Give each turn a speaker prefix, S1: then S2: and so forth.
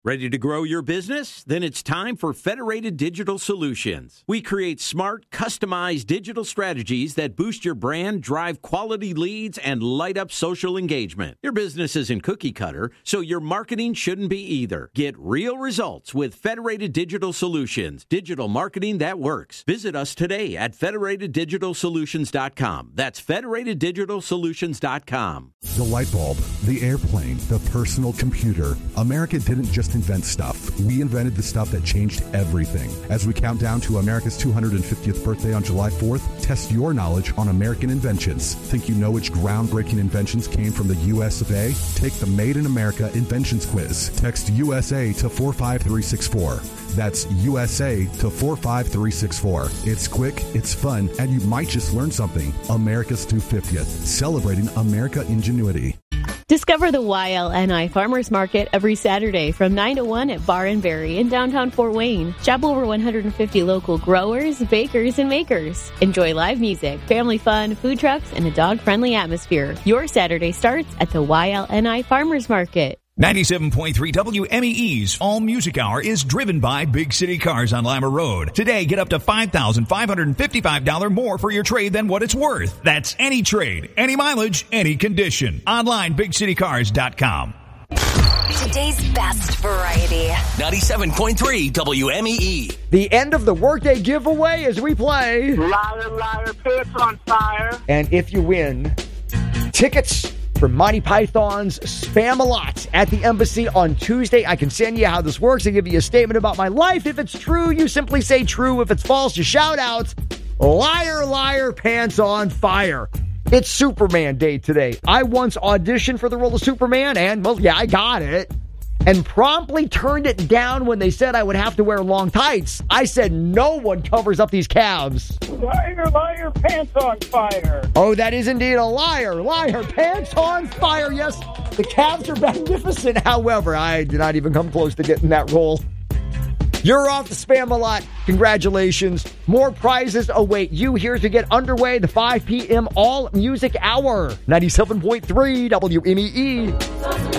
S1: Ready to grow your business? Then it's time for Federated Digital Solutions. We create smart, customized digital strategies that boost your brand, drive quality leads, and light up social engagement. Your business isn't cookie cutter, so your marketing shouldn't be either. Get real results with Federated Digital Solutions, digital marketing that works. Visit us today at federateddigitalsolutions.com. That's federateddigitalsolutions.com.
S2: The light bulb, the airplane, the personal computer. America didn't just invent stuff. We invented the stuff that changed everything. As we count down to America's 250th birthday on July 4th, test your knowledge on American inventions. Think you know which groundbreaking inventions came from the US of A? Take the Made in America Inventions Quiz. Text USA to 45364. That's USA to 45364. It's quick, it's fun, and you might just learn something. America's 250th, celebrating America ingenuity.
S3: Discover the YLNI Farmers Market every Saturday from 9 to 1 at Bar and Berry in downtown Fort Wayne. Shop over 150 local growers, bakers, and makers. Enjoy live music, family fun, food trucks, and a dog-friendly atmosphere. Your Saturday starts at the YLNI Farmers Market.
S4: 97.3 WMEE's All Music Hour is driven by Big City Cars on Lima Road. Today, get up to $5,555 more for your trade than what it's worth. That's any trade, any mileage, any condition. Online, BigCityCars.com.
S5: Today's best variety.
S6: 97.3 WMEE.
S7: The end of the workday giveaway as we play
S8: Liar, Liar, Pants on Fire.
S7: And if you win, tickets for Monty Python's Spam-A-Lot at the Embassy on Tuesday. I can send you how this works. I give you a statement about my life. If it's true, you simply say true. If it's false, you shout out, liar, liar, pants on fire. It's Superman Day today. I once auditioned for the role of Superman, and, well, yeah, I got it. And promptly turned it down when they said I would have to wear long tights. I said no one covers up these calves.
S8: Liar, liar, pants on fire.
S7: Oh, that is indeed a liar. Liar, pants on fire. Yes, the calves are magnificent. However, I did not even come close to getting that role. You're off the Spam-A-Lot. Congratulations. More prizes await you. Here's to get underway the 5 p.m. All Music Hour. 97.3 WMEE.